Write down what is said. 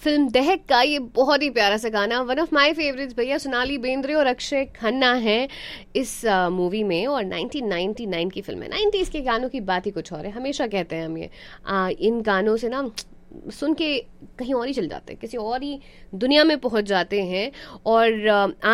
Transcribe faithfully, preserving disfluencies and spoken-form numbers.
Film दहक का ये बहुत ही प्यारा सा गाना, वन ऑफ माय फेवरेट्स भैया। सोनाली बेंद्रे और अक्षय खन्ना हैं इस मूवी में, और नाइनटीन नाइंटी नाइन की फिल्म है। नाइंटीज़ के गानों की बात ही कुछ और है, हमेशा कहते हैं हम ये। आ, इन गानों से ना सुन के कहीं और ही चल जाते हैं, किसी और ही दुनिया में पहुंच जाते हैं। और आ,